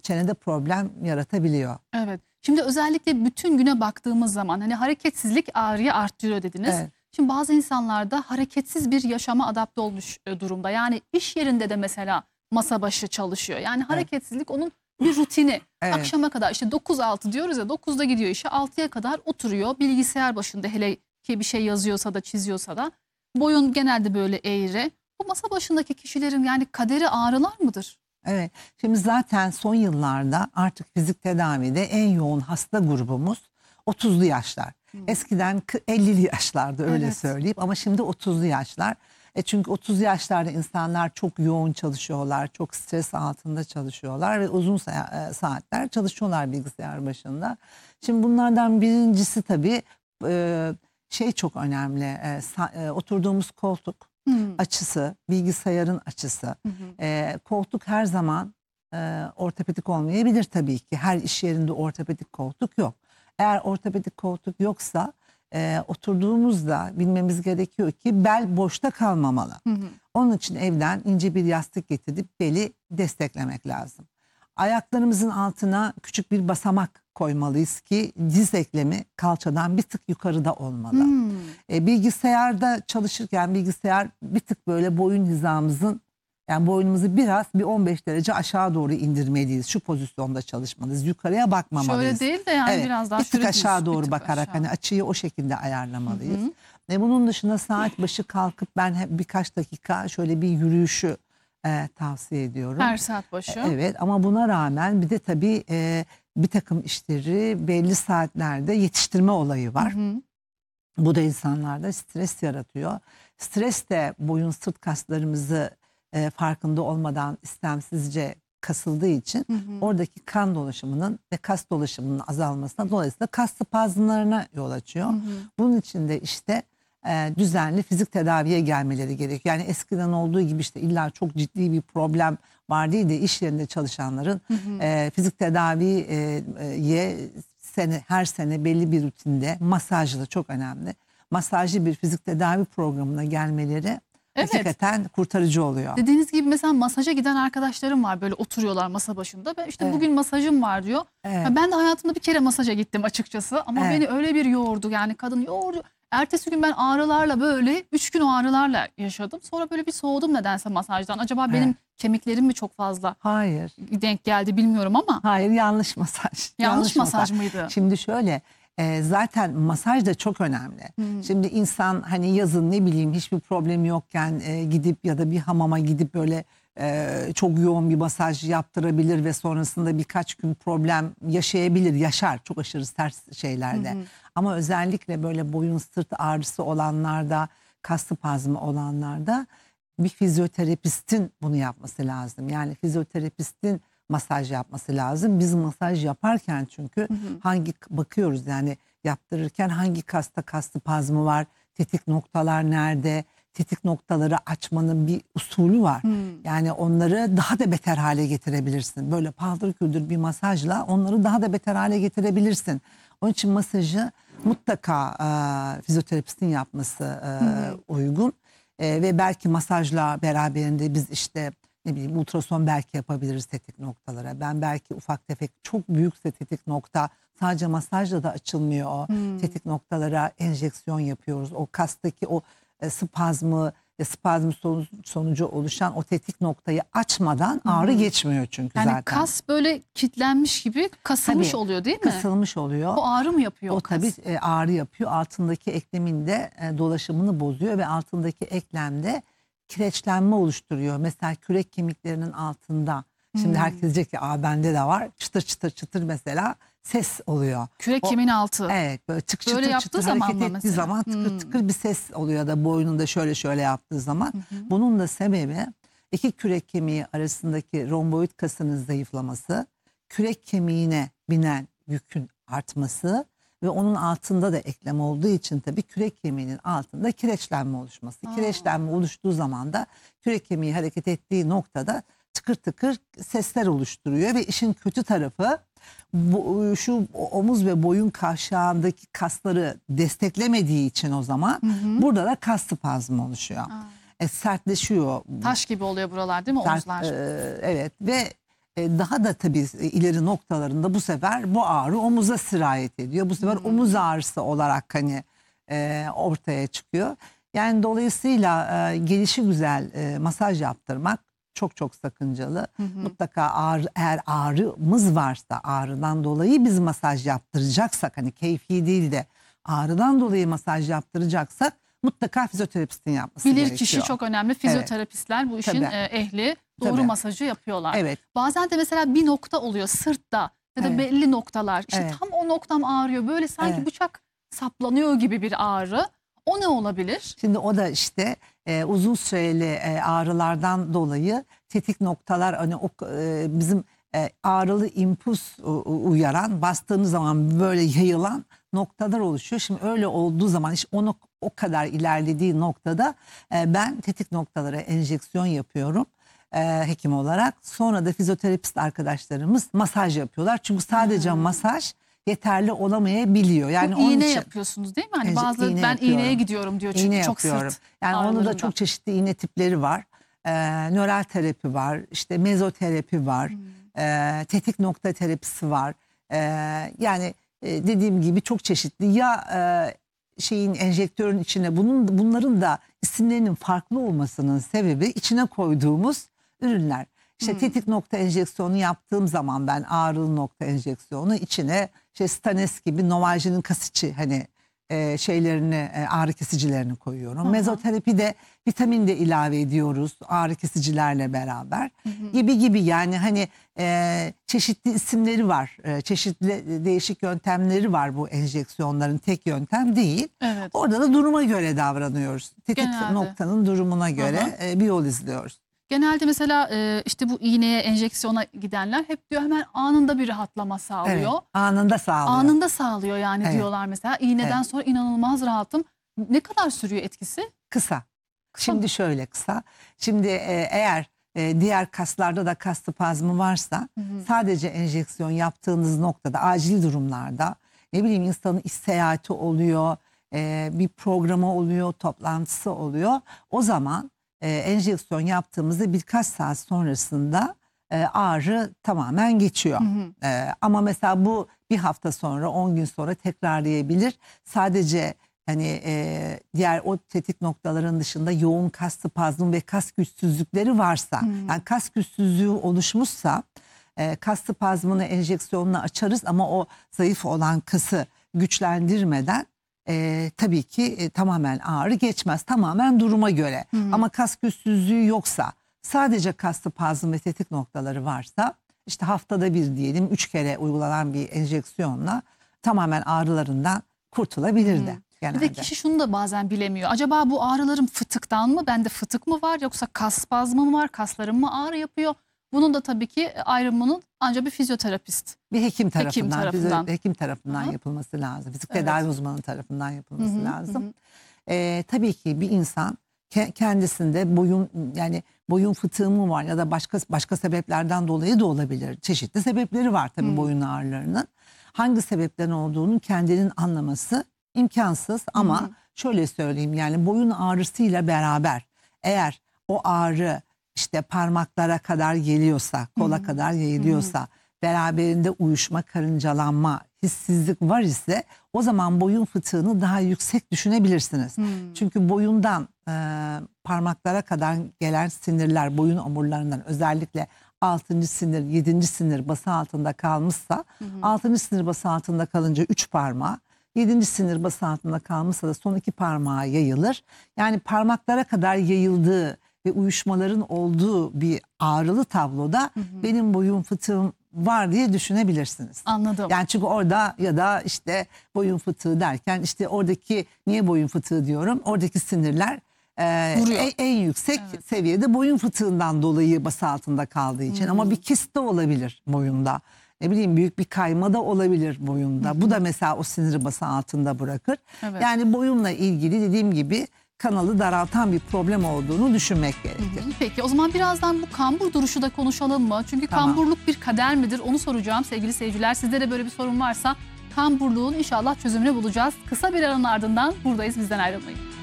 çenede problem yaratabiliyor. Evet. Şimdi özellikle bütün güne baktığımız zaman hani hareketsizlik ağrıyı arttırıyor dediniz. Evet. Şimdi bazı insanlar da hareketsiz bir yaşama adapte olmuş durumda. Yani iş yerinde de mesela masa başı çalışıyor. Yani hareketsizlik onun bir rutini. Evet. Akşama kadar işte 9-6 diyoruz ya, 9'da gidiyor işe, 6'ya kadar oturuyor. Bilgisayar başında, hele ki bir şey yazıyorsa da çiziyorsa da, boyun genelde böyle eğri. Bu masa başındaki kişilerin yani kaderi ağrılar mıdır? Evet. Şimdi zaten son yıllarda artık fizik tedavide en yoğun hasta grubumuz 30'lu yaşlar. Eskiden 50'li yaşlarda öyle Evet. söyleyeyim, ama şimdi 30'lu yaşlar. Çünkü 30 yaşlarda insanlar çok yoğun çalışıyorlar, çok stres altında çalışıyorlar ve uzun saatler çalışıyorlar bilgisayar başında. Şimdi bunlardan birincisi tabii çok önemli. Oturduğumuz koltuk açısı, bilgisayarın açısı. Koltuk her zaman ortopedik olmayabilir tabii ki. Her iş yerinde ortopedik koltuk yok. Eğer ortopedik koltuk yoksa oturduğumuzda bilmemiz gerekiyor ki bel boşta kalmamalı. Onun için evden ince bir yastık getirip beli desteklemek lazım. Ayaklarımızın altına küçük bir basamak koymalıyız ki diz eklemi kalçadan bir tık yukarıda olmalı. Bilgisayarda çalışırken bilgisayar bir tık böyle boyun hizamızın, yani boynumuzu biraz bir 15 derece aşağı doğru indirmeliyiz. Şu pozisyonda çalışmalıyız. Yukarıya bakmamalıyız. Şöyle değil de yani Evet, biraz daha bir tık şöyle aşağı düz, doğru bir tık bakarak aşağı. hani açıyı o şekilde ayarlamalıyız. Bunun dışında saat başı kalkıp ben hep birkaç dakika şöyle bir yürüyüşü tavsiye ediyorum. Her saat başı. Evet, ama buna rağmen bir de tabii bir takım işleri belli saatlerde yetiştirme olayı var. Bu da insanlarda stres yaratıyor. Stres de boyun sırt kaslarımızı farkında olmadan istemsizce kasıldığı için oradaki kan dolaşımının ve kas dolaşımının azalmasına, dolayısıyla kas spazmlarına yol açıyor. Bunun için de işte düzenli fizik tedaviye gelmeleri gerekiyor. Yani eskiden olduğu gibi işte illa çok ciddi bir problem var değil de iş yerinde çalışanların fizik tedaviye her sene belli bir rutinde, masajlı, çok önemli, masajlı bir fizik tedavi programına gelmeleri hakikaten kurtarıcı oluyor. Dediğiniz gibi mesela masaja giden arkadaşlarım var, böyle oturuyorlar masa başında. Ben işte bugün masajım var diyor. Ben de hayatımda bir kere masaja gittim açıkçası, ama beni öyle bir yordu, yani kadın yordu. Ertesi gün ben ağrılarla, böyle 3 gün o ağrılarla yaşadım. Sonra böyle bir soğudum nedense masajdan. Acaba benim kemiklerim mi çok fazla denk geldi bilmiyorum ama. Hayır, yanlış masaj. Yanlış masaj mıydı? Şimdi şöyle, zaten masaj da çok önemli. Şimdi insan hani yazın ne bileyim hiçbir problemi yokken gidip ya da bir hamama gidip böyle çok yoğun bir masaj yaptırabilir ve sonrasında birkaç gün problem yaşayabilir, yaşar çok aşırı ters şeylerde. Ama özellikle böyle boyun sırt ağrısı olanlarda, kas spazmı olanlarda bir fizyoterapistin bunu yapması lazım. Yani fizyoterapistin masaj yapması lazım. Biz masaj yaparken çünkü bakıyoruz yani yaptırırken hangi kasta kas spazmı var, tetik noktalar nerede, tetik noktaları açmanın bir usulü var. Yani onları daha da beter hale getirebilirsin. Böyle paldır küldür bir masajla onları daha da beter hale getirebilirsin. Onun için masajı mutlaka fizyoterapistin yapması uygun. Ve belki masajla beraberinde biz işte ne bileyim ultrason belki yapabiliriz tetik noktalara. Ben belki ufak tefek, çok büyükse tetik nokta sadece masajla da açılmıyor o. Tetik noktalara enjeksiyon yapıyoruz. O kastaki o spazm sonucu oluşan o tetik noktayı açmadan ağrı geçmiyor çünkü yani zaten. Yani kas böyle kilitlenmiş gibi kasılmış oluyor değil mi? Kasılmış oluyor. O ağrı mı yapıyor? O tabii ağrı yapıyor. Altındaki eklemin de dolaşımını bozuyor ve altındaki eklemde kireçlenme oluşturuyor. Mesela kürek kemiklerinin altında. Şimdi herkes diyecek ki bende de var. Çıtır çıtır çıtır mesela ses oluyor. Kürek kemiğin altı. Evet, böyle çıtır böyle çıtır çıtır hareket ettiği mesela zaman tıkır tıkır bir ses oluyor da boynunda şöyle yaptığı zaman. Bunun da sebebi iki kürek kemiği arasındaki romboid kasının zayıflaması, kürek kemiğine binen yükün artması ve onun altında da eklem olduğu için tabii kürek kemiğinin altında kireçlenme oluşması. Kireçlenme oluştuğu zaman da kürek kemiği hareket ettiği noktada tıkır tıkır sesler oluşturuyor ve işin kötü tarafı şu omuz ve boyun kavşağındaki kasları desteklemediği için o zaman burada da kas spazmı oluşuyor. Sertleşiyor. Taş gibi oluyor buralar değil mi, omuzlar? Evet ve daha da tabii ileri noktalarında bu sefer bu ağrı omuza sirayet ediyor. Bu sefer omuz ağrısı olarak hani ortaya çıkıyor. Yani dolayısıyla gelişi güzel masaj yaptırmak çok çok sakıncalı. Mutlaka eğer ağrımız varsa, ağrıdan dolayı biz masaj yaptıracaksak, hani keyfi değil de ağrıdan dolayı masaj yaptıracaksak mutlaka fizyoterapistin yapması gerekiyor. Bilir kişi çok önemli. Fizyoterapistler bu işin ehli, doğru masajı yapıyorlar. Evet. Bazen de mesela bir nokta oluyor sırtta ya da belli noktalar. İşte tam o noktam ağrıyor. Böyle sanki bıçak saplanıyor gibi bir ağrı. O ne olabilir? Şimdi o da işte uzun süreli ağrılardan dolayı tetik noktalar, hani bizim ağrılı impuls uyaran, bastığımız zaman böyle yayılan noktalar oluşuyor. Şimdi öyle olduğu zaman işte o kadar ilerlediği noktada ben tetik noktalara enjeksiyon yapıyorum hekim olarak. Sonra da fizyoterapist arkadaşlarımız masaj yapıyorlar. Çünkü sadece masaj yeterli olamayabiliyor. Yani bu iğne yapıyorsunuz değil mi? Hani bazıları ben iğneye gidiyorum diyor çünkü çok sırt. Yani onun da çok çeşitli iğne tipleri var. Nöral terapi var, işte mezoterapi var, tetik nokta terapisi var. Yani dediğim gibi çok çeşitli. Ya enjektörün içine bunların da isimlerinin farklı olmasının sebebi içine koyduğumuz ürünler. İşte tetik nokta enjeksiyonu yaptığım zaman ben ağrılı nokta enjeksiyonu içine Stanes gibi Novalgin'in kasiçi hani ağrı kesicilerini koyuyorum. Mezoterapide vitamin de ilave ediyoruz ağrı kesicilerle beraber. Gibi yani hani çeşitli isimleri var. Çeşitli değişik yöntemleri var bu enjeksiyonların, tek yöntem değil. Evet. Orada da duruma göre davranıyoruz. Tetik noktanın durumuna göre bir yol izliyoruz. Genelde mesela işte bu iğneye, enjeksiyona gidenler hep diyor hemen anında bir rahatlama sağlıyor. Evet, anında sağlıyor. Anında sağlıyor yani diyorlar mesela. İğneden sonra inanılmaz rahatım. Ne kadar sürüyor etkisi? Kısa. Şimdi şöyle kısa. Şimdi eğer diğer kaslarda da kas spazmı varsa sadece enjeksiyon yaptığınız noktada, acil durumlarda, ne bileyim insanın iş seyahati oluyor, bir programı oluyor, toplantısı oluyor. O zaman enjeksiyon yaptığımızda birkaç saat sonrasında ağrı tamamen geçiyor. Ama mesela bu bir hafta sonra, 10 gün sonra tekrarlayabilir. Sadece hani diğer o tetik noktaların dışında yoğun kas spazmı ve kas güçsüzlükleri varsa, yani kas güçsüzlüğü oluşmuşsa kas spazmını enjeksiyonla açarız ama o zayıf olan kası güçlendirmeden tabii ki tamamen ağrı geçmez. Tamamen duruma göre. Ama kas güçsüzlüğü yoksa, sadece kas spazmı ve tetik noktaları varsa, işte haftada bir diyelim 3 kere uygulanan bir enjeksiyonla tamamen ağrılarından kurtulabilir de. Genelde. Bir de kişi şunu da bazen bilemiyor. Acaba bu ağrılarım fıtıktan mı? Bende fıtık mı var? Yoksa kas spazmı mı var? Kaslarım mı ağrı yapıyor? Bunun da tabii ki ayrımının ancak bir fizyoterapist. Bir hekim tarafından. Hekim tarafından Aha. yapılması lazım. Fizik tedavi uzmanı tarafından yapılması lazım. Tabii ki bir insan kendisinde boyun fıtığı mı var ya da başka sebeplerden dolayı da olabilir. Çeşitli sebepleri var tabii boyun ağrılarının. Hangi sebepten olduğunu kendinin anlaması imkansız ama şöyle söyleyeyim, yani boyun ağrısıyla beraber eğer o ağrı işte parmaklara kadar geliyorsa, kola kadar yayılıyorsa, beraberinde uyuşma, karıncalanma, hissizlik var ise o zaman boyun fıtığını daha yüksek düşünebilirsiniz. Çünkü boyundan parmaklara kadar gelen sinirler, boyun omurlarından özellikle 6. sinir, 7. sinir bası altında kalmışsa, 6. sinir bası altında kalınca 3 parmağı, 7. sinir bası altında kalmışsa da son 2 parmağa yayılır. Yani parmaklara kadar yayıldığı ve uyuşmaların olduğu bir ağrılı tabloda benim boyun fıtığım var diye düşünebilirsiniz. Anladım. Yani çünkü orada ya da işte boyun fıtığı derken işte oradaki, niye boyun fıtığı diyorum? Oradaki sinirler en yüksek seviyede boyun fıtığından dolayı bası altında kaldığı için. Ama bir kist de olabilir boyunda. Ne bileyim büyük bir kayma da olabilir boyunda. Bu da mesela o siniri bası altında bırakır. Evet. Yani boyunla ilgili dediğim gibi kanalı daraltan bir problem olduğunu düşünmek gerekir. Peki o zaman birazdan bu kambur duruşu da konuşalım mı? Çünkü kamburluk bir kader midir? Onu soracağım sevgili seyirciler. Sizde de böyle bir sorun varsa kamburluğun inşallah çözümünü bulacağız. Kısa bir aranın ardından buradayız, bizden ayrılmayın.